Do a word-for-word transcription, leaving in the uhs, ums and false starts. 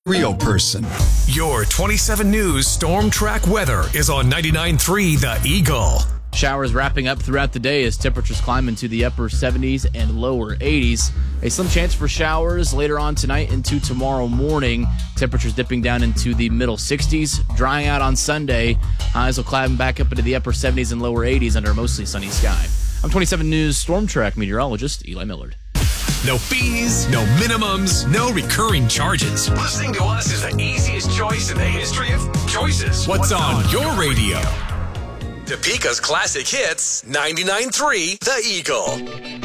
Real person. Your twenty-seven News Storm Track weather is on ninety-nine point three The Eagle. Showers wrapping up throughout the day as temperatures climb into the upper seventies and lower eighties. A slim chance for showers later on tonight into tomorrow morning. Temperatures dipping down into the middle sixties. Drying out on Sunday. Highs will climb back up into the upper seventies and lower eighties under a mostly sunny sky. I'm twenty-seven News Storm Track meteorologist Eli Millard. No fees, no minimums, no recurring charges. Listening to us is the easiest choice in the history of choices. What's, What's on, on your radio? Topeka's classic hits, ninety-nine point three The Eagle.